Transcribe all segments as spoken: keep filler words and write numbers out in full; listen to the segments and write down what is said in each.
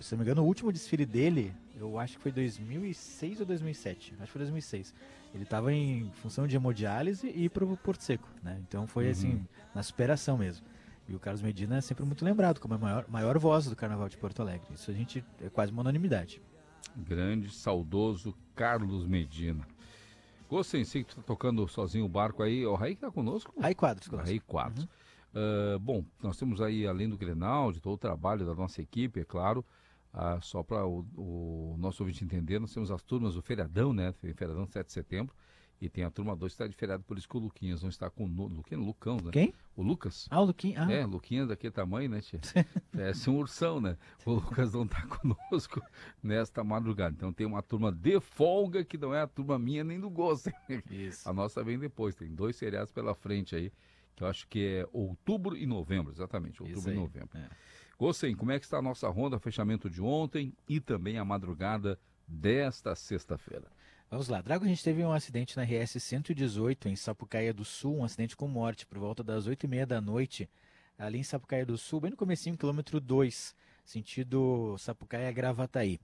se não me engano, o último desfile dele, eu acho que foi dois mil e seis ou dois mil e sete. Acho que foi dois mil e seis. Ele estava em função de hemodiálise e ir pro Porto Seco, né? Então foi, uhum, assim, na superação mesmo. E o Carlos Medina é sempre muito lembrado como a maior, maior voz do Carnaval de Porto Alegre. Isso a gente é quase uma unanimidade. Grande, saudoso Carlos Medina. Gostei, sei que tu tá tocando sozinho o barco aí. O Raí que tá conosco? Raí Quadros conosco. Raí Quadros. Uhum. Uh, bom, nós temos aí, além do Grenal, de todo o trabalho da nossa equipe, é claro, uh, só para o, o nosso ouvinte entender, nós temos as turmas do feriadão, né? Feriadão sete de setembro. E tem a turma dois que está de feriado, por isso que o Luquinhas não está com o Luquinhas, Lucão, né? Quem? O Lucas. Ah, o Luquinhas. Ah. É, Luquinhas daquele tamanho, né, tia? Parece um ursão, né? O Lucas não está conosco nesta madrugada. Então tem uma turma de folga que não é a turma minha nem do Gosto. Isso. A nossa vem depois. Tem dois feriados pela frente aí, que eu acho que é outubro e novembro, exatamente. Outubro e novembro. É. Gostei, como é que está a nossa ronda, fechamento de ontem e também a madrugada desta sexta-feira? Vamos lá, Drago, a gente teve um acidente na R S cento e dezoito em Sapucaia do Sul, um acidente com morte por volta das oito e meia da noite, ali em Sapucaia do Sul, bem no comecinho, quilômetro dois, sentido Sapucaia-Gravataí.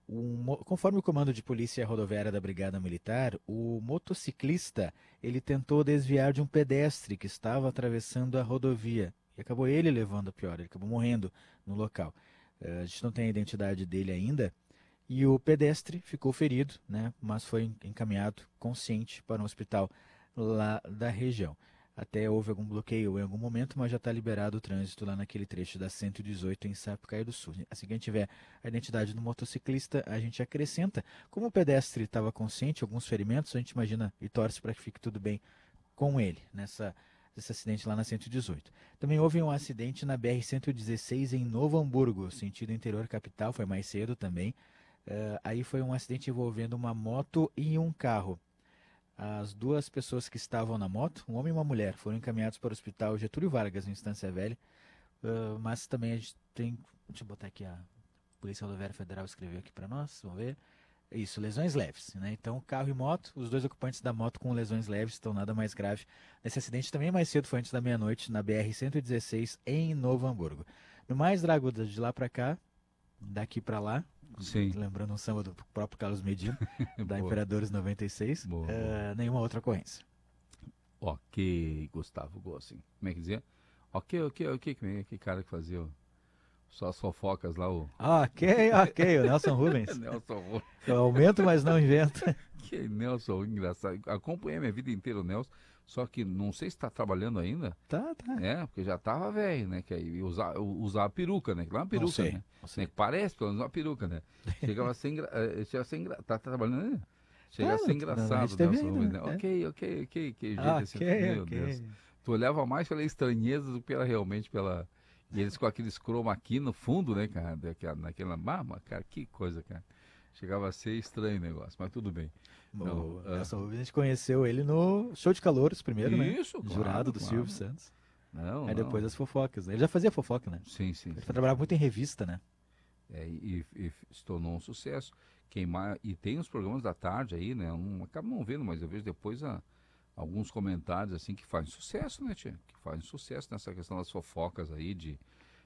O, conforme o comando de polícia rodoviária da Brigada Militar, o motociclista ele tentou desviar de um pedestre que estava atravessando a rodovia e acabou ele levando a pior, ele acabou morrendo no local. Uh, a gente não tem a identidade dele ainda. E o pedestre ficou ferido, né, mas foi encaminhado consciente para um hospital lá da região. Até houve algum bloqueio em algum momento, mas já está liberado o trânsito lá naquele trecho da cento e dezoito em Sapucaia do Sul. Assim que a gente tiver a identidade do motociclista, a gente acrescenta. Como o pedestre estava consciente, alguns ferimentos, a gente imagina e torce para que fique tudo bem com ele nessa, nesse acidente lá na cento e dezoito. Também houve um acidente na B R cento e dezesseis em Novo Hamburgo, sentido interior capital, foi mais cedo também. Uh, aí foi um acidente envolvendo uma moto e um carro. As duas pessoas que estavam na moto, um homem e uma mulher, foram encaminhados para o hospital Getúlio Vargas, em Estância Velha. Uh, mas também a gente tem... Deixa eu botar aqui, a Polícia Rodoviária Federal escreveu aqui para nós, vamos ver. Isso, lesões leves, né? Então, carro e moto, os dois ocupantes da moto com lesões leves, estão nada mais grave. Nesse acidente também mais cedo, foi antes da meia-noite, na B R cento e dezesseis, em Novo Hamburgo. No mais, Drago, de lá para cá, daqui para lá, sim, lembrando um samba do próprio Carlos Medina, da Imperadores noventa e seis, boa, uh, boa. Nenhuma outra ocorrência. Ok, Gustavo Gossin. Como é que dizia? Ok, ok, ok, que, que cara que fazia só as fofocas lá, o... Ok, ok, o Nelson Rubens. Nelson Rubens. Eu aumento, mas não invento. Que Nelson, engraçado. Acompanhei minha vida inteira o Nelson, só que não sei se está trabalhando ainda. Tá, tá. É, porque já tava velho, né? Que aí usar, usar a peruca, né? Que lá é uma peruca, não sei, né? Não sei. Né? Pparece pelo menos uma peruca, né? Chegava a ser engraçado. Chega a ser engra... Tá, tá trabalhando ainda? Chega ah, a ser engraçado, não, Nelson ainda, Rubens, né? É. Ok, ok, ok. Que jeito ah, assim, okay, meu okay. Deus. Tu olhava mais pela estranheza do que pela realmente pela. E eles com aqueles chroma aqui no fundo, né, cara? Daquela, naquela. Ah, cara, que coisa, cara. Chegava a ser estranho o negócio, mas tudo bem. Não, Não, Nelson uh... Rubens, a gente conheceu ele no Show de Calouros primeiro, né? Isso, claro, Jurado do claro. Silvio Santos. Não, Aí não. depois as fofocas. Ele já fazia fofoca, né? Sim, sim. Ele sim, trabalhava sim. muito em revista, né? É, e, e se tornou um sucesso. Queimar, e tem os programas da tarde aí, né? Um, acabo não vendo, mas eu vejo depois a, alguns comentários assim que fazem sucesso, né, tia? Que fazem sucesso nessa questão das fofocas aí, de,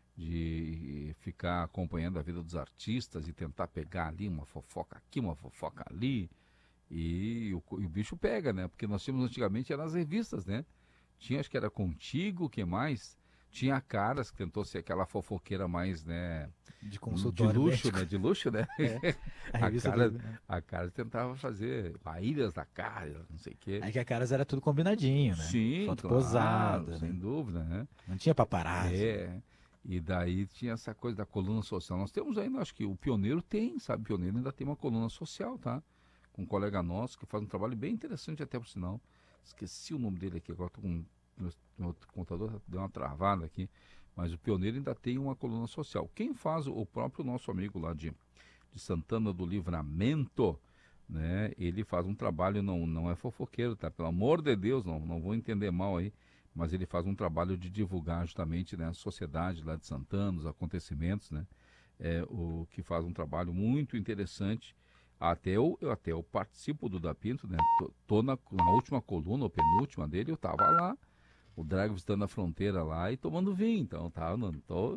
de ficar acompanhando a vida dos artistas e tentar pegar ali uma fofoca aqui, uma fofoca ali. E o, e o bicho pega, né? Porque nós tínhamos antigamente, eram as revistas, né? Tinha, acho que era Contigo, o que mais? Tinha a Caras, que tentou ser aquela fofoqueira mais, né? De consultório de luxo, médico. né? De luxo, né? É, a a, revista cara, do... a Caras tentava fazer Ilhas da Cara, não sei o quê. Aí que a Caras era tudo combinadinho, né? Sim, Foto claro, posada, sem né? dúvida, né? Não tinha paparazzi. É, e daí tinha essa coisa da coluna social. Nós temos ainda, acho que o Pioneiro tem, sabe? O Pioneiro ainda tem uma coluna social, tá? Com um colega nosso que faz um trabalho bem interessante até por sinal. Esqueci o nome dele aqui, agora estou com meu, meu computador deu uma travada aqui, mas o Pioneiro ainda tem uma coluna social. Quem faz, o próprio nosso amigo lá de, de Santana do Livramento, né? Ele faz um trabalho, não, não é fofoqueiro, tá? Pelo amor de Deus, não, não vou entender mal aí, mas ele faz um trabalho de divulgar justamente, né, a sociedade lá de Santana, os acontecimentos, né? É, o que faz um trabalho muito interessante. Até eu, eu, até eu participo do Da Pinto, né? Tô, tô na, na última coluna, ou penúltima dele, eu tava lá, o Drago visitando a fronteira lá e tomando vinho, então tá, não tô...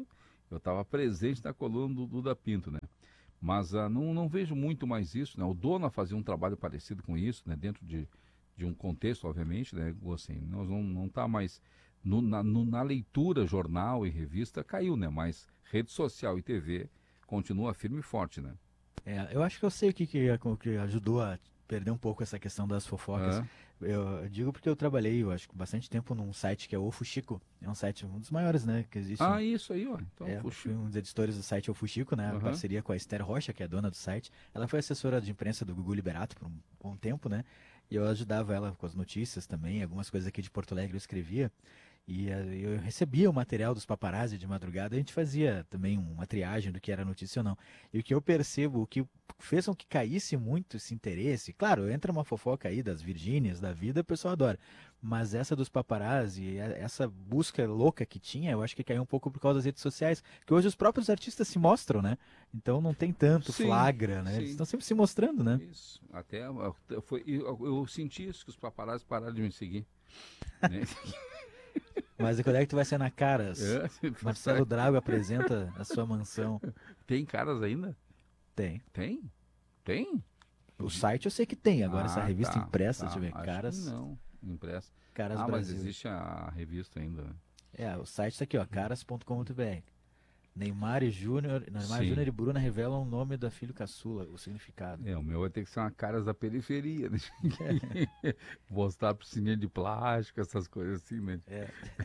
Eu estava presente na coluna do Duda Pinto, né? Mas ah, não, não vejo muito mais isso, né? O Dona fazia um trabalho parecido com isso, né? Dentro de, de um contexto, obviamente, né? Assim, nós não, não tá mais... No, na, no, na leitura, jornal e revista, caiu, né? Mas rede social e T V continua firme e forte, né? É, eu acho que eu sei o que, que, que ajudou a perder um pouco essa questão das fofocas. Ah, Eu digo porque eu trabalhei, eu acho que bastante tempo num site que é o Fuxico. É um site, um dos maiores, né, que existe. ah, isso aí, ó. Então, É, eu puxa. fui um dos editores do site O Fuxico, né, em Aham. parceria com a Esther Rocha, que é a dona do site. Ela foi assessora de imprensa do Gugu Liberato por um bom tempo, né, e eu ajudava ela com as notícias também, algumas coisas aqui de Porto Alegre eu escrevia. E eh, eu recebia o material dos paparazzi de madrugada, a gente fazia também uma triagem do que era notícia ou não. E o que eu percebo, o que fez com que caísse muito esse interesse, claro, entra uma fofoca aí das Virgínias, da vida, o pessoal adora. Mas essa dos paparazzi, essa busca louca que tinha, eu acho que caiu um pouco por causa das redes sociais, que hoje os próprios artistas se mostram, né? Então não tem tanto Sim, flagra, né? Eles sim. estão sempre se mostrando, né? Isso. Até eu, foi, eu, eu senti isso, que os paparazzi pararam de me seguir. Né? Mas quando é que tu vai ser na Caras? É, Marcelo Drago apresenta a sua mansão. tem caras ainda? Tem. Tem? Tem? O site eu sei que tem, agora essa Ah, revista tá, impressa, tá. deixa eu ver, Acho Caras, que não, impressa. Caras Ah, mas Brasil. existe a revista ainda, né? É, o site tá aqui, ó, caras ponto com ponto br. Neymar e Júnior, Neymar Sim. Júnior e Bruna revelam o nome da filho caçula, o significado. É, o meu vai ter que ser uma caras da periferia, né? Mostrar piscininha de plástico, essas coisas assim, né? É,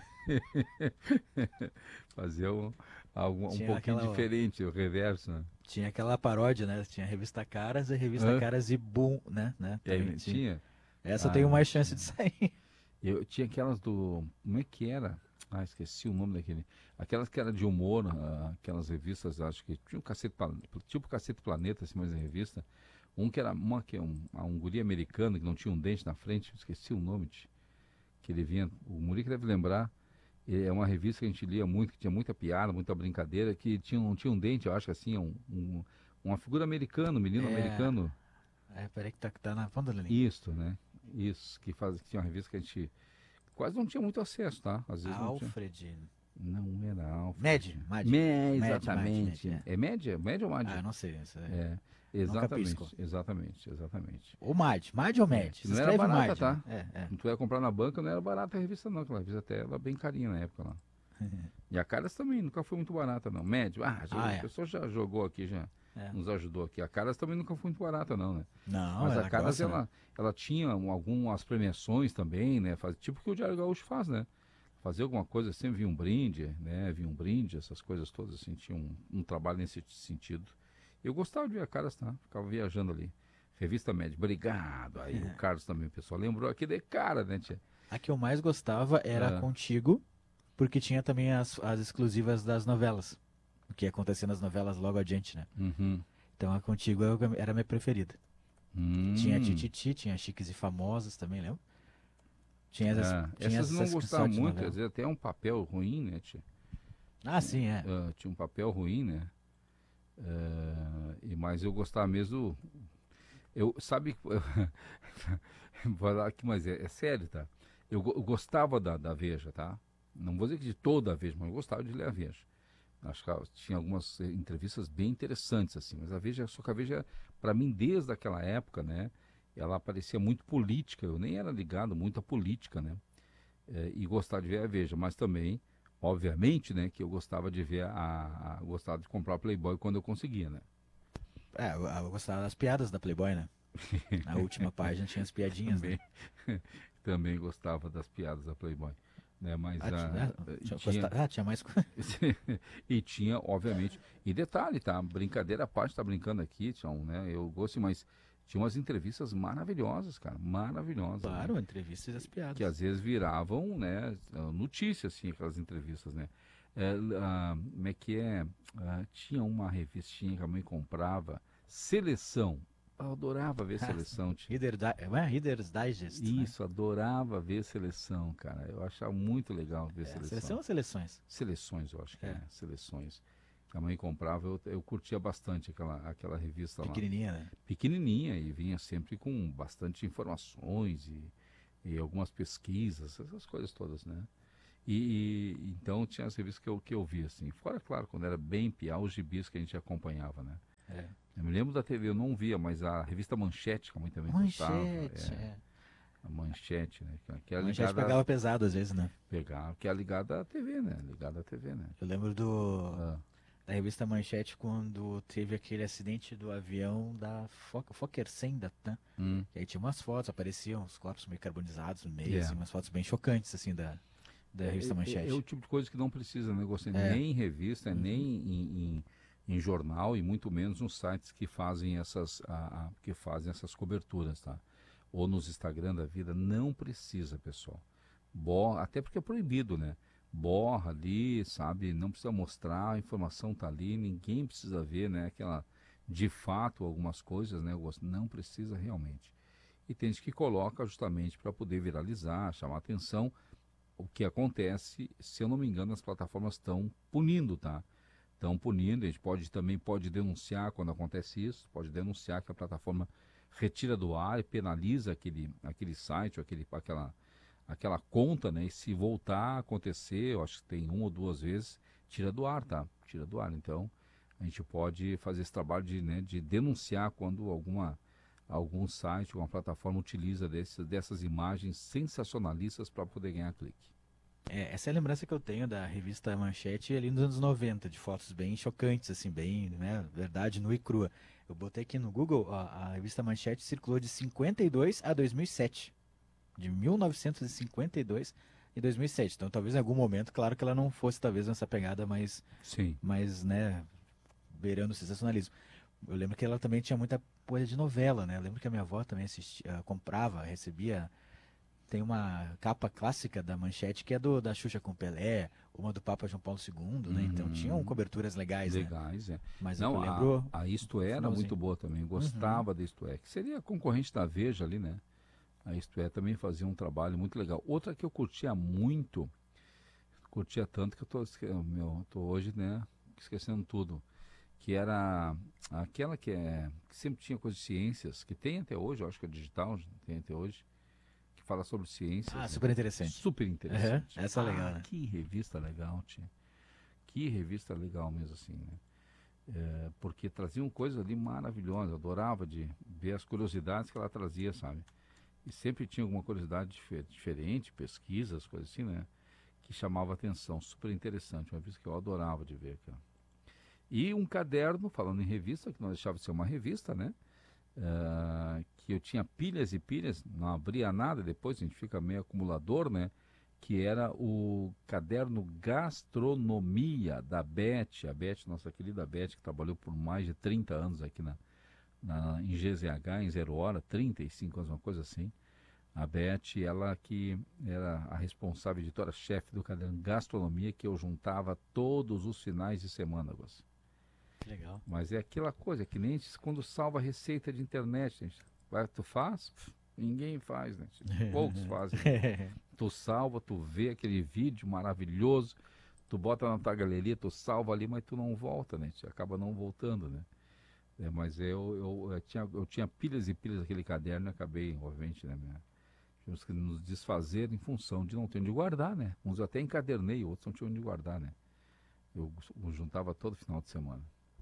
Fazer um, algo, um tinha pouquinho aquela, ó, diferente, o reverso, né? tinha aquela paródia, né? Tinha a revista Caras e a revista Hã? Caras e Boom, né? né? E aí, Também tinha. tinha? Essa eu Ah, tenho mais chance tinha. de sair. Eu tinha aquelas do. Como é que era? Ah, esqueci o nome daquele. Aquelas que era de humor, ah, aquelas revistas, acho que tinha um Cacete, Plan- tipo Cacete Planeta, assim, mais a revista. Um que era uma, que é um, ah, um guri americano que não tinha um dente na frente, esqueci o nome, tch, que ele vinha. O Murique deve lembrar. É uma revista que a gente lia muito, que tinha muita piada, muita brincadeira, que tinha, um- tinha um dente, eu acho que assim, um, um- uma figura americana, um menino É, americano. é peraí que tá, tá na ponta da língua. Isso, né? Isso, que, faz, que tinha uma revista que a gente quase não tinha muito acesso, tá? Às vezes não tinha. Alfred. Não era Med, Alfred. Mad. Mé, Mad, exatamente. Mad, Mad, É média? Média ou Ah, Mad? eu não sei. Essa é... É, Nunca pisco. exatamente, exatamente, exatamente. Ou Mad. Mad ou É, Mad? que Se não era escreve barata, Mad, tá? né? É, é. Tu ia comprar na banca, não era barata a revista não, aquela revista até era bem carinha na época lá. E a Caras também nunca foi muito barata não. Médio, ah, já, Ah, a é. pessoa já jogou aqui, já É. nos ajudou aqui. A Caras também nunca foi muito barata não, né? Não, Mas ela a Caras, gosta, né? ela, ela tinha um- algumas premiações também, né? Faz, tipo o que o Diário Gaúcho faz, né? Fazer alguma coisa, sempre vinha um brinde, né? Vinha um brinde, essas coisas todas, assim, tinha um, um trabalho nesse sentido. Eu gostava de ver a Caras, tá? Ficava viajando ali. Revista Média, obrigado. Aí o Carlos também, o pessoal lembrou aqui de cara, né, tia? A que eu mais gostava era Ah. Contigo, porque tinha também as, as exclusivas das novelas. O que acontecia nas novelas logo adiante, né? Uhum. Então a Contigo eu- era a minha preferida. Hum. Tinha a Tititi, tinha Chiques e Famosos também, lembra? Tinha essas, Ah, tinha essas não essas gostava só de muito, novela. às vezes até um papel ruim, né, tia? Ah, sim, é. Ah, tinha um papel ruim, né? Ah, e, mas eu gostava mesmo. Eu, sabe, vou falar aqui, mas é, é sério, tá? Eu, go- eu gostava da, da Veja, tá? Não vou dizer que de toda a Veja, mas eu gostava de ler a Veja. Acho que ela tinha algumas eh, entrevistas bem interessantes, assim, mas a Veja, só que a Veja, para mim, desde aquela época, né? Ela parecia muito política, eu nem era ligado muito à política, né? Eh, e gostava de ver a Veja, mas também, obviamente, né, que eu gostava de ver a, a gostava de comprar a Playboy quando eu conseguia, né? É, eu, eu gostava das piadas da Playboy, né? Na última página tinha as piadinhas, Também, né? também gostava das piadas da Playboy, né? Mas Ah, tinha, a, ah, e tinha, tinha gosta- ah, tinha mais. co- e tinha, obviamente, e detalhe, tá? Brincadeira à parte, tá brincando aqui, Tião, né? Eu gosto, mas tinha umas entrevistas maravilhosas, cara, maravilhosas, né? Claro, entrevistas e as piadas. Que às vezes viravam, né, notícia, assim, aquelas entrevistas, né? É, ah, como é que é? Ah, tinha uma revistinha que a mãe comprava, Seleção. Eu adorava ver Seleção. Tia. Reader Di- é, Reader's Digest. né? Isso, adorava ver Seleção, cara. Eu achava muito legal ver É, Seleção. seleção ou seleções? Seleções, eu acho que é, É. Seleções. Que a mãe comprava, eu, eu curtia bastante aquela, aquela revista lá. Pequenininha, né? Pequenininha e vinha sempre com bastante informações e, e algumas pesquisas, essas coisas todas, né? E, e então tinha as revistas que eu, que eu via, assim. Fora, claro, quando era bem pior, os gibis que a gente acompanhava, né? É. Eu me lembro da T V, eu não via, mas a revista Manchete, que a mãe também gostava. Manchete, É, é. a Manchete, né? Que, que é Manchete ligada pegava a, pesado às vezes, né? pegar, que é ligada à T V, né? Ligada à T V, né? Eu lembro do Ah, da revista Manchete quando teve aquele acidente do avião da Fo Fokker cem da TAM. hum, E aí tinha umas fotos, apareciam os corpos meio carbonizados no meio, é. assim, umas fotos bem chocantes, assim, da, da É, revista é- é o Manchete. tipo de coisa que não precisa, né? Você É. nem em revista, nem Uhum. em, em- em jornal e muito menos nos sites que fazem essas, a- a- que fazem essas coberturas, tá? Ou nos Instagram da vida, não precisa, pessoal. Borra, até porque é proibido, né? Borra ali, sabe? Não precisa mostrar, a informação tá ali, ninguém precisa ver, né? Aquela, de fato, algumas coisas, né? Não precisa realmente. E tem gente que coloca justamente para poder viralizar, chamar atenção. O que acontece, se eu não me engano, as plataformas estão punindo, tá? Estão punindo, a gente pode também pode denunciar quando acontece isso, pode denunciar que a plataforma retira do ar e penaliza aquele, aquele site, ou aquele, aquela, aquela conta, né? E se voltar a acontecer, eu acho que tem uma ou duas vezes, tira do ar, tá? Tira do ar. Então, a gente pode fazer esse trabalho de, né, de denunciar quando alguma, algum site, alguma plataforma utiliza desses, dessas imagens sensacionalistas para poder ganhar clique. É, essa é a lembrança que eu tenho da revista Manchete ali nos anos noventa, de fotos bem chocantes, assim, bem, né, verdade nua e crua. Eu botei aqui no Google, a, a revista Manchete circulou de cinquenta e dois a dois mil e sete. De mil novecentos e cinquenta e dois e dois mil e sete. Então, talvez em algum momento, claro que ela não fosse, talvez, nessa pegada mais, Sim. mais, né, beirando o sensacionalismo. Eu lembro que ela também tinha muita coisa de novela, né? Eu lembro que a minha avó também assistia, comprava, recebia. Tem uma capa clássica da Manchete que é do da Xuxa com Pelé, uma do Papa João Paulo segundo, né? Então tinham Uhum. coberturas legais, né? Legais, é. Mas o que eu Não, a, lembro, a Isto É era finalzinho. muito boa também. Eu Uhum. gostava da Isto É, que seria concorrente da Veja ali, né? A Isto É também fazia um trabalho muito legal. Outra que eu curtia muito, curtia tanto que eu tô, esque- meu, tô hoje, né, esquecendo tudo, que era aquela que é que sempre tinha coisa de ciências, que tem até hoje, eu acho que é digital, tem até hoje, que fala sobre ciências, Ah, né? super interessante. Super Uhum. interessante. Essa é legal, Ah, né? que revista legal, tia. Que revista legal mesmo assim, né? É, porque traziam coisas ali maravilhosas. Eu adorava de ver as curiosidades que ela trazia, sabe? E sempre tinha alguma curiosidade difer- diferente, pesquisas, coisas assim, né? Que chamava atenção. Super interessante. Uma revista que eu adorava de ver, cara. E um caderno, falando em revista, que não deixava de ser uma revista, né? Ah, que eu tinha pilhas e pilhas, não abria nada, depois a gente fica meio acumulador, né? Que era o caderno Gastronomia da Beth, a Beth, nossa querida Beth, que trabalhou por mais de trinta anos aqui na, na, em G Z H, em Zero Hora, trinta e cinco anos, uma coisa assim. A Beth, ela que era a responsável, editora-chefe do caderno Gastronomia, que eu juntava todos os finais de semana, Gus. Que legal. Mas é aquela coisa, que nem a gente, quando salva receita de internet, gente, vai, tu faz? Pff, ninguém faz, né? Poucos fazem, né? Tu salva, tu vê aquele vídeo maravilhoso, tu bota na tua galeria, tu salva ali, mas tu não volta, né? Tu acaba não voltando, né? É, mas eu, eu, eu, tinha, eu tinha pilhas e pilhas daquele caderno e acabei, obviamente, né? Minha, tivemos que nos desfazer em função de não ter onde guardar, né? Uns eu até encadernei, outros não tinham onde guardar, né? Eu, eu juntava todo final de semana.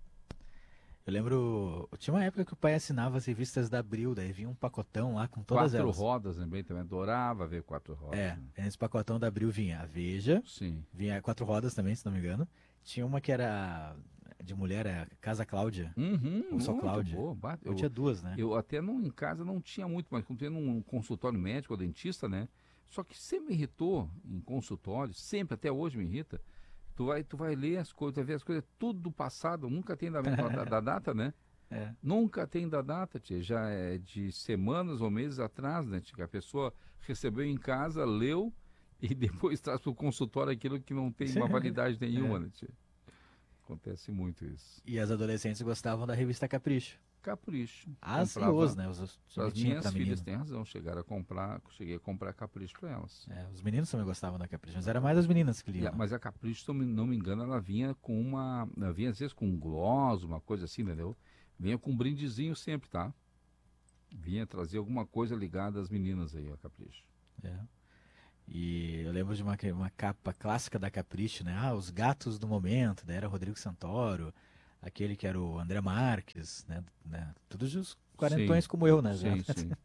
Eu lembro, tinha uma época que o pai assinava as revistas da Abril, daí vinha um pacotão lá com todas Quatro elas. rodas, lembrei também, adorava ver quatro rodas, É, né? nesse pacotão da Abril vinha a Veja, Sim. vinha quatro rodas também, se não me engano. Tinha uma que era de mulher, a Casa Cláudia, Uhum, ou só muito Cláudia. boa. Ba- Ou Eu, tinha duas, né? eu até não, em casa não tinha muito, mas quando tinha num consultório médico ou dentista, né? Só que sempre me irritou em consultório, sempre, até hoje me irrita. Tu vai, tu vai ler as coisas, vai ver as coisas tudo do passado, nunca tem da, da, da data, né? É. Nunca tem da data, tia. Já é de semanas ou meses atrás, né, tia? Que a pessoa recebeu em casa, leu e depois traz para o consultório aquilo que não tem uma validade nenhuma, É. né, tia? Acontece muito isso. E as adolescentes gostavam da revista Capricho. Capricho. As e os, Comprava. né? Os, os As também tinha minhas pra filhas menino. têm razão, chegaram a comprar, cheguei a comprar Capricho para elas. É, os meninos também gostavam da Capricho, mas era mais as meninas que E liam. a- Né? mas a Capricho, se eu me- não me engano, ela vinha com uma. Ela vinha às vezes com um gloss, uma coisa assim, entendeu? Vinha com um brindezinho sempre, tá? Vinha trazer alguma coisa ligada às meninas aí, a Capricho. É. E eu lembro de uma, uma capa clássica da Capricho, né? Ah, os gatos do momento, daí era Rodrigo Santoro, aquele que era o André Marques, né? né? Todos os Sim, quarentões como eu, né? Já. sim, sim.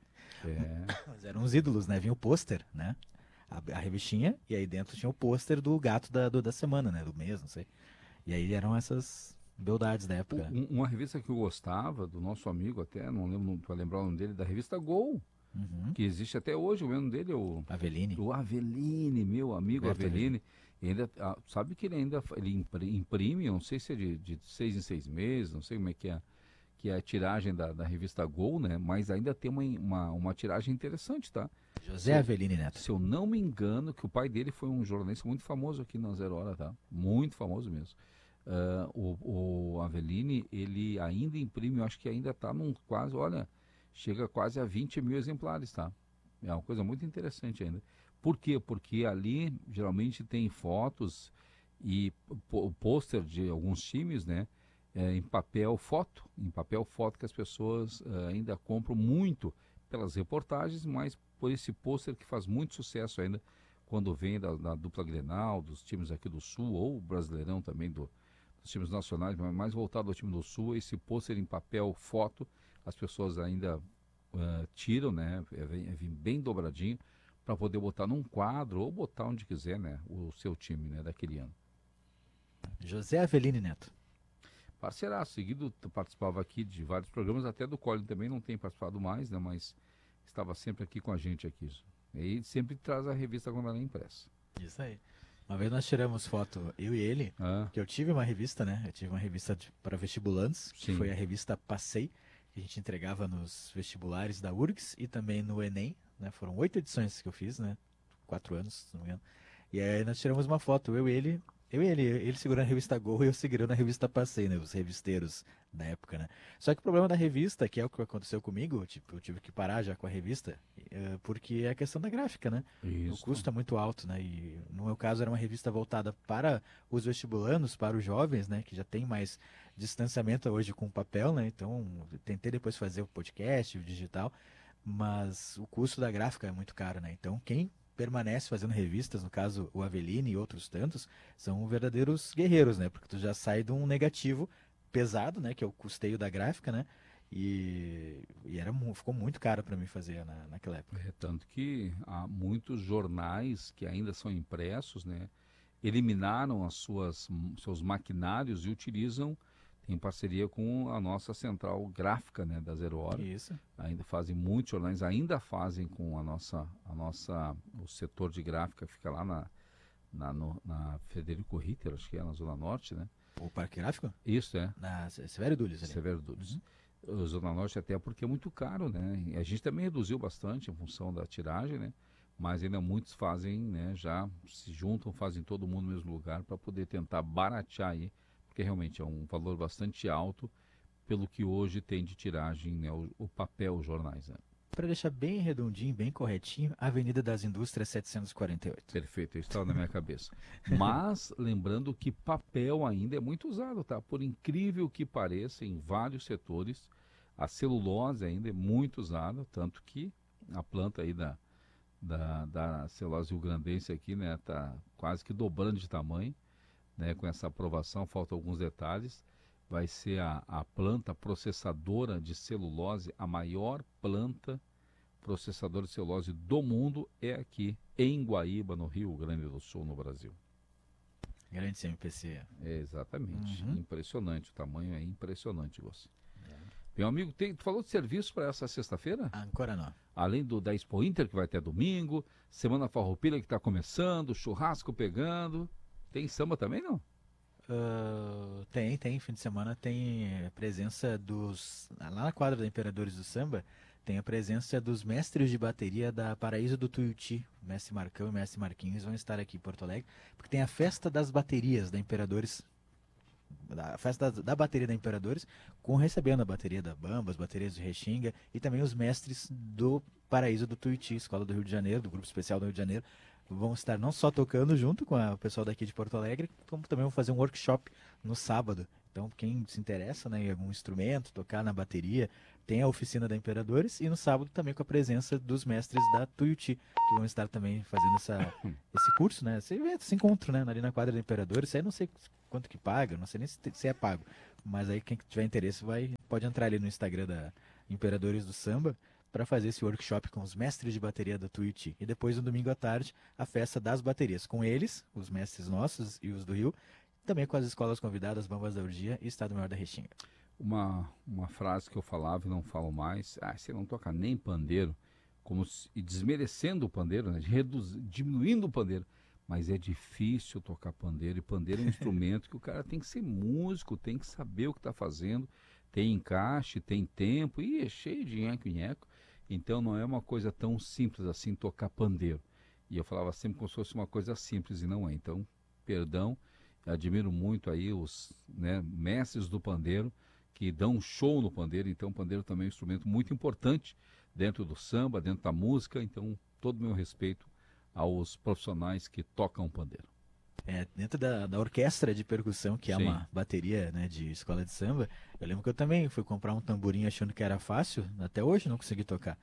É, Mas eram uns ídolos, né? Vinha o pôster, né? A, a revistinha, e aí dentro tinha o pôster do gato da, do- da semana, né? Do mês, não sei. E aí eram essas beldades da u- época, né? um- uma revista que eu gostava, do nosso amigo até, não lembro para lembrar o nome dele, da revista Gol, Uhum. que existe até hoje, o nome dele é o, Aveline, o Aveline, meu amigo Roberto Aveline. Aveline. E ainda, ah, sabe que ele ainda fa- ele impri- imprime, eu não sei se é de, de seis em seis meses, não sei como é que é, que é a tiragem da, da revista Gol, né? Mas ainda tem uma, uma, uma tiragem interessante, tá? Se José eu, Aveline Neto. se eu não me engano, que o pai dele foi um jornalista muito famoso aqui na Zero Hora, tá? Muito famoso mesmo. Ah, o, o Aveline, ele ainda imprime, eu acho que ainda está num quase, olha, chega quase a vinte mil exemplares, tá? É uma coisa muito interessante ainda. Por quê? Porque ali geralmente tem fotos e o pôster de alguns times, né? É, em papel foto, em papel foto que as pessoas eh, ainda compram muito pelas reportagens, mas por esse pôster que faz muito sucesso ainda quando vem da, da dupla Grenal, dos times aqui do Sul, ou o Brasileirão também do, dos times nacionais, mas mais voltado ao time do Sul, esse pôster em papel foto, as pessoas ainda uh, tiram, né? É, é bem dobradinho para poder botar num quadro ou botar onde quiser, né? O seu time, né? Daquele ano. José Aveline Neto. Parceiraço, seguido tu participava aqui de vários programas, até do Colin também não tem participado mais, né? Mas estava sempre aqui com a gente aqui. E sempre traz a revista quando ela é impressa. Isso aí. Uma vez nós tiramos foto, eu e ele, Ah, que eu tive uma revista, né? Eu tive uma revista para vestibulantes, que sim. foi a revista Passei, que a gente entregava nos vestibulares da U R G S e também no Enem, né? Foram oito edições que eu fiz, né? Quatro anos, se não me engano. E aí nós tiramos uma foto, eu e ele, eu e ele, ele segurando a revista Gol e eu segurando a revista Passei, né? Os revisteiros da época, né? Só que o problema da revista, que é o que aconteceu comigo, tipo, eu tive que parar já com a revista, eh, porque é a questão da gráfica, né? O Isso. custo é muito alto, né? E no meu caso era uma revista voltada para os vestibulandos, para os jovens, né? Que já tem mais distanciamento hoje com o papel, né? Então eu tentei depois fazer o podcast, o digital, mas o custo da gráfica é muito caro, né? Então quem permanece fazendo revistas, no caso o Aveline e outros tantos, são verdadeiros guerreiros, né? Porque tu já sai de um negativo pesado, né? Que é o custeio da gráfica, né? E, e era, mu- ficou muito caro para mim fazer na, naquela época. É, tanto que há muitos jornais que ainda são impressos, né? Eliminaram as suas seus maquinários e utilizam em parceria com a nossa central gráfica, né, da Zero Hora. Isso. Ainda fazem muitos jornais, ainda fazem com a nossa a nossa o setor de gráfica fica lá na na, no- na Frederico Ritter, acho que é na Zona Norte, né? O Parque Gráfico? Isso é. Na Se- Severo Dúlios ali. Severo Dúlios. Uhum. O Zona Norte até porque é muito caro, né? E a gente também reduziu bastante em função da tiragem, né? Mas ainda muitos fazem, né? Já se juntam, fazem todo mundo no mesmo lugar para poder tentar baratear aí, porque realmente é um valor bastante alto pelo que hoje tem de tiragem, né? O, o papel, os jornais, né? Para deixar bem redondinho, bem corretinho, Avenida das Indústrias setecentos e quarenta e oito. Perfeito, isso estava na minha cabeça. Mas lembrando que papel ainda é muito usado, tá? Por incrível que pareça, em vários setores, a celulose ainda é muito usada, tanto que a planta aí da, da, da celulose rio-grandense aqui, né, tá quase que dobrando de tamanho, né? Com essa aprovação, faltam alguns detalhes. Vai ser a, a planta processadora de celulose, a maior planta processador de celulose do mundo é aqui em Guaíba, no Rio Grande do Sul, no Brasil. Grande C M P C. É exatamente. Uhum. Impressionante. O tamanho é impressionante, você. Meu amigo, tem, tu falou de serviço para essa sexta-feira? Ancora não. Além do da Expo Inter, que vai até domingo, Semana Farroupilha que está começando, churrasco pegando. Tem samba também, não? Uh, tem, tem. Fim de semana tem eh, presença dos. Lá na quadra da Imperadores do Samba, tem a presença dos mestres de bateria da Paraíso do Tuiuti. O mestre Marcão e o mestre Marquinhos vão estar aqui em Porto Alegre, porque tem a festa das baterias da Imperadores. A festa da, da bateria da Imperadores, com recebendo a bateria da Bamba, as baterias de Restinga e também os mestres do Paraíso do Tuiuti, Escola do Rio de Janeiro, do Grupo Especial do Rio de Janeiro, vão estar não só tocando junto com a- o pessoal daqui de Porto Alegre, como também vão fazer um workshop no sábado. Então, quem se interessa, né, em algum instrumento, tocar na bateria, tem a oficina da Imperadores e no sábado também com a presença dos mestres da Tuiuti, que vão estar também fazendo essa, esse curso, né, esse evento, esse encontro, né, ali na quadra da Imperadores. Isso aí eu não sei quanto que paga, não sei nem se, se é pago, mas aí quem tiver interesse vai, pode entrar ali no Instagram da Imperadores do Samba para fazer esse workshop com os mestres de bateria da Tuiuti. E depois, no domingo à tarde, a festa das baterias, com eles, os mestres nossos e os do Rio, também com as escolas convidadas, Bambas da Urgia e Estado Maior da Restinga. Uma, uma frase que eu falava e não falo mais, ah, você não toca nem pandeiro, como se, e desmerecendo o pandeiro, né, reduz, diminuindo o pandeiro, mas é difícil tocar pandeiro, e pandeiro é um instrumento que o cara tem que ser músico, tem que saber o que está fazendo, tem encaixe, tem tempo, e é cheio de nheco-nheco, então não é uma coisa tão simples assim tocar pandeiro. E eu falava sempre como se fosse uma coisa simples, e não é. Então, perdão, admiro muito aí os, né, mestres do pandeiro, que dão um show no pandeiro. Então o pandeiro também é um instrumento muito importante dentro do samba, dentro da música. Então todo o meu respeito aos profissionais que tocam pandeiro. É, dentro da, da orquestra de percussão, que é Sim. uma bateria, né, de escola de samba, eu lembro que eu também fui comprar um tamborim achando que era fácil, até hoje não consegui tocar.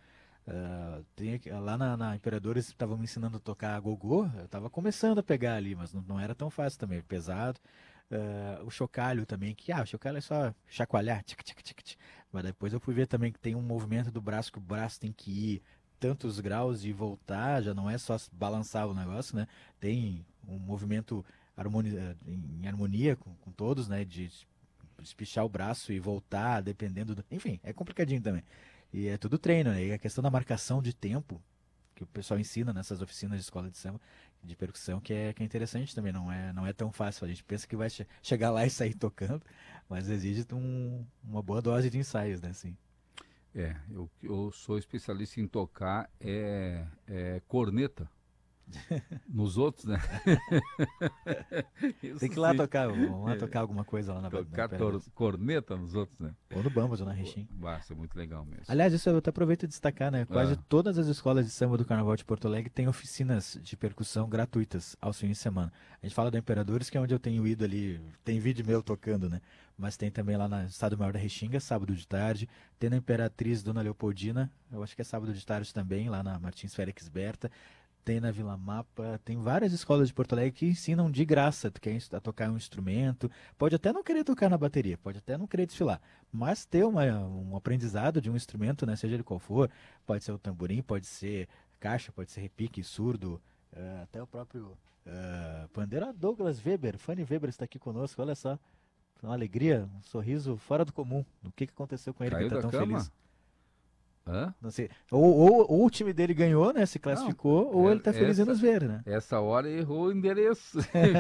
Uh, tem, aqui- lá na, na Imperadores estavam me ensinando a tocar gogô, eu estava começando a pegar ali, mas não, não era tão fácil também, pesado. Uh, o chocalho também, que ah, o chocalho é só chacoalhar, tic, tic, tic, tic. Mas depois eu fui ver também que tem um movimento do braço, que o braço tem que ir tantos graus e voltar, já não é só balançar o negócio, né? Tem um movimento harmoni- eh, em harmonia com, com todos, né? De espichar o braço e voltar, dependendo do... Enfim, é complicadinho também. E é tudo treino, né? E a questão da marcação de tempo, que o pessoal ensina nessas oficinas de escola de samba, de percussão, que é, que é interessante também, não é, não é tão fácil. A gente pensa que vai che- chegar lá e sair tocando, mas exige um, uma boa dose de ensaios, né? Assim. É, eu, eu sou especialista em tocar é, é corneta nos outros, né? Isso Tem que ir lá sim, tocar, vamos lá tocar alguma coisa lá na, na tocar cor- Imperadores. corneta nos outros, né? Ou no Bambas ou na Rechim. Bah, isso é muito legal mesmo. Aliás, isso eu até aproveito de destacar, né? Quase Ah, todas as escolas de samba do Carnaval de Porto Alegre têm oficinas de percussão gratuitas aos fins de semana. A gente fala da Imperadores, que é onde eu tenho ido ali, tem vídeo meu tocando, né? Mas tem também lá no Estado Maior da Restinga, sábado de tarde. Tem na Imperatriz Dona Leopoldina, eu acho que é sábado de tarde também, lá na Martins Félix Berta. Tem na Vila Mapa, tem várias escolas de Porto Alegre que ensinam de graça, tu quer a tocar um instrumento, pode até não querer tocar na bateria, pode até não querer desfilar, mas ter uma, um aprendizado de um instrumento, né, seja ele qual for, pode ser o tamborim, pode ser caixa, pode ser repique, surdo, eh, até o próprio uh, pandeiro. Ah, Douglas Weber, Fanny Weber está aqui conosco, olha só, uma alegria, um sorriso fora do comum, o que, que aconteceu com ele que caiu está da tão cama? feliz? Hã? Não sei, ou, ou, ou o time dele ganhou, né, se classificou, ou é- ele está feliz em essa- nos ver, né? Essa hora errou o endereço.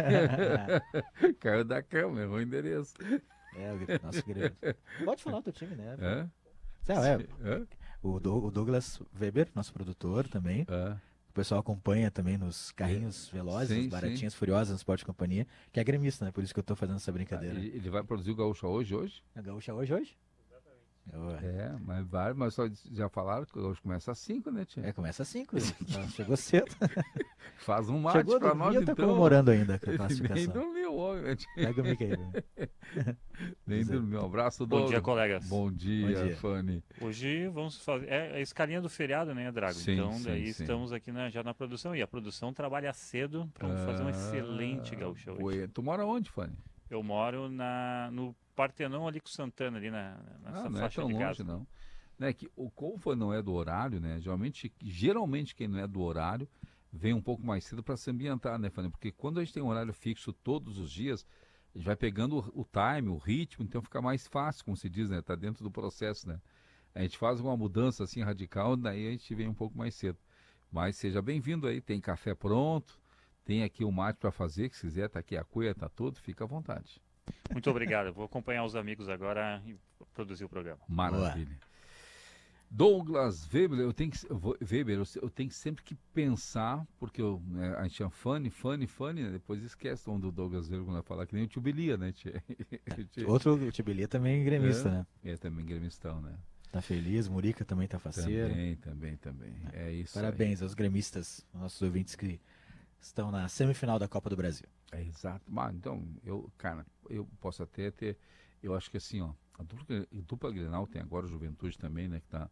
Caiu da cama, errou o endereço. É, o gre- nosso grande. Pode falar do teu time, né? Hã? Não, é, Hã? o, Dou- o Douglas Weber, nosso produtor também. Hã? O pessoal acompanha também nos carrinhos velozes, Sim, nos baratinhas furiosas no Esporte Companhia, que é gremista, né? Por isso que eu tô fazendo essa Ah, brincadeira. ele, ele vai produzir o Gaúcho hoje, hoje? A Gaúcha hoje, hoje? Eu- É, mas vai, mas só já falaram que o Gaúcho começa às cinco, né, tia? É, começa às cinco. Chegou cedo. Faz um mate Chegou a pra dormir nós, ou tá então. comemorando ainda com a Nem classificação? dormiu, homem, né, tia? Pega o mic aí. né? Nem Diz aí. dormiu. Um abraço, Bom Douglas. dia, colegas. Bom dia, Bom dia. Fanny. Hoje vamos fazer. É a escalinha do feriado, né, Drago? Sim, então, sim, daí sim. estamos aqui na- já na produção. E a produção trabalha cedo para fazer um excelente gaúcho hoje. Ah, Oi, tu mora onde, Fanny? Eu moro na, no Partenon ali com Santana, ali na, nessa Ah, não é faixa tão de longe, casa. não. Né, que o como não é do horário, né? Geralmente, geralmente quem não é do horário vem um pouco mais cedo para se ambientar, né, Fanny? Porque quando a gente tem um horário fixo todos os dias, a gente vai pegando o, o time, o ritmo, então fica mais fácil, como se diz, né? Tá dentro do processo, né? A gente faz uma mudança assim radical, daí a gente vem um pouco mais cedo. Mas seja bem-vindo aí, tem café pronto, tem aqui o mate para fazer, que se quiser, tá aqui a cuia, tá tudo, fica à vontade. Muito obrigado. Vou acompanhar os amigos agora e produzir o programa. Maravilha. Douglas Weber, eu tenho que, eu vou- Weber, eu, eu tenho sempre que pensar, porque eu, né, a gente chama Fanny, Fanny, Fanny, né, depois esquece o nome do Douglas Weber quando vai falar, que nem o Tio Bilia, né? Tia? Outro, o Tibelia também é gremista, É. né? É também gremistão, né? Tá feliz, Murica também tá faceiro. Também, também, também. É isso. Parabéns aos gremistas, nossos ouvintes que estão na semifinal da Copa do Brasil. aí. É exato. Mas, então, eu, cara, eu posso até ter. eu acho que assim, ó, a dupla, a dupla Grenal tem agora o Juventude também, né, que está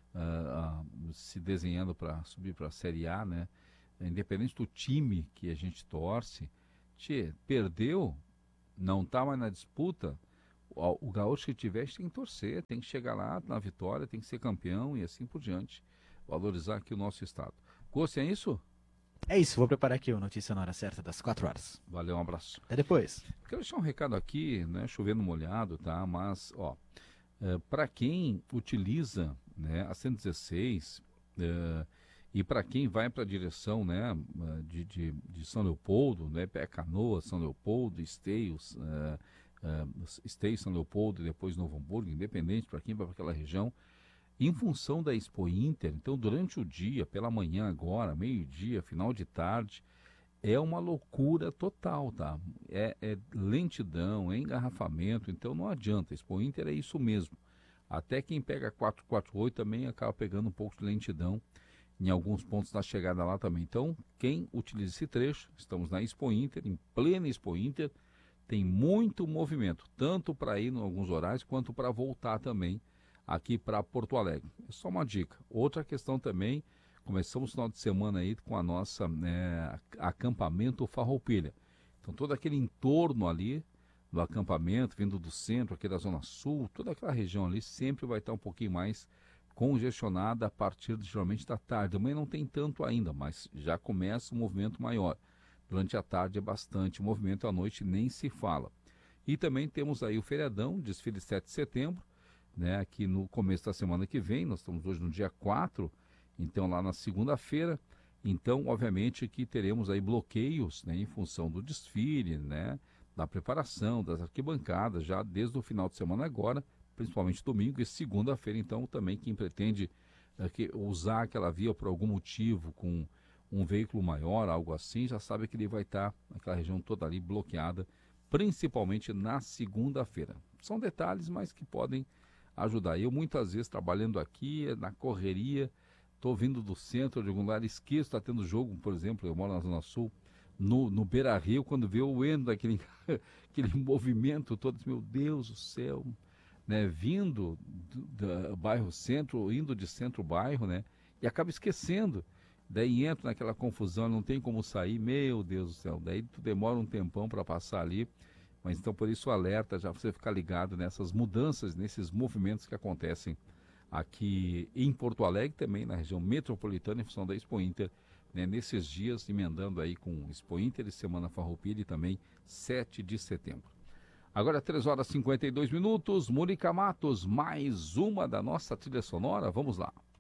uh, uh, se desenhando para subir para a Série A, né? Independente do time que a gente torce, tchê, perdeu, não está mais na disputa, o, o gaúcho que tiver tem que torcer, tem que chegar lá na vitória, tem que ser campeão e assim por diante, valorizar aqui o nosso estado. Gostem, é isso? É isso, vou preparar aqui o Notícia na Hora Certa, das quatro horas. Valeu, um abraço. Até depois. Quero deixar um recado aqui, né, chovendo molhado, tá? Mas, ó, é, para quem utiliza, né, a cento e dezesseis é, e para quem vai para a direção, né, de, de, de São Leopoldo, né, Pé Canoa, São Leopoldo, Esteios, é, é, Esteios, São Leopoldo e depois Novo Hamburgo, independente para quem vai para aquela região, em função da Expo Inter, então durante o dia, pela manhã agora, meio-dia, final de tarde, é uma loucura total, tá? É, é lentidão, é engarrafamento, então não adianta. Expo Inter é isso mesmo. Até quem pega quatrocentos e quarenta e oito também acaba pegando um pouco de lentidão em alguns pontos da chegada lá também. Então, quem utiliza esse trecho, estamos na Expo Inter, em plena Expo Inter, tem muito movimento, tanto para ir em alguns horários quanto para voltar também aqui para Porto Alegre. É só uma dica. Outra questão também, começamos o final de semana aí com a nossa né, acampamento Farroupilha. Então todo aquele entorno ali do acampamento, vindo do centro, aqui da Zona Sul, toda aquela região ali sempre vai estar um pouquinho mais congestionada a partir de, geralmente da tarde. Amanhã não tem tanto ainda, mas já começa um movimento maior. Durante a tarde é bastante movimento, à noite nem se fala. E também temos aí o feriadão, desfile sete de setembro, né, aqui no começo da semana que vem, nós estamos hoje no dia quatro, então lá na segunda-feira, então obviamente que teremos aí bloqueios, né, em função do desfile, né, da preparação, das arquibancadas, já desde o final de semana agora, principalmente domingo e segunda-feira, então também quem pretende é, que, usar aquela via por algum motivo, com um veículo maior, algo assim, já sabe que ele vai estar naquela região toda ali bloqueada, principalmente na segunda-feira. São detalhes, mas que podem ajudar. Eu muitas vezes trabalhando aqui, na correria, estou vindo do centro de algum lugar, esqueço, está tendo jogo, por exemplo, eu moro na Zona Sul, no, no Beira Rio, quando vê o Endo, aquele, aquele movimento todo, meu Deus do céu, né, vindo do, do bairro centro, indo de centro-bairro, né, e acaba esquecendo, daí entra naquela confusão, não tem como sair, meu Deus do céu, daí tu demora um tempão para passar ali. Mas então por isso alerta, já você ficar ligado nessas mudanças, nesses movimentos que acontecem aqui em Porto Alegre, também na região metropolitana, em função da Expo Inter, né, nesses dias, emendando aí com Expo Inter e Semana Farroupilha e também sete de setembro. Agora três horas e cinquenta e dois minutos, Mônica Matos, mais uma da nossa trilha sonora, vamos lá.